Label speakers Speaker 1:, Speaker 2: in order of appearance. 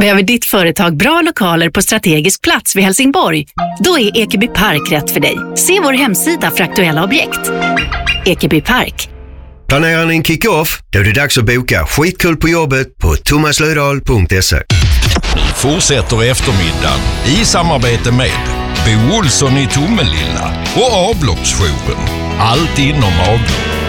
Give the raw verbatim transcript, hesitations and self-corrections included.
Speaker 1: Behöver ditt företag bra lokaler på strategisk plats vid Helsingborg? Då är Ekeby Park rätt för dig. Se vår hemsida för aktuella objekt. Ekeby Park.
Speaker 2: Planerar ni en kick-off? Då är det dags att boka skitkul på jobbet på thomas löfdahl punkt se.
Speaker 3: Nu fortsätter eftermiddagen i samarbete med Bo Olsson i Tomelilla och Avloppsjouren. Allt inom avlopp.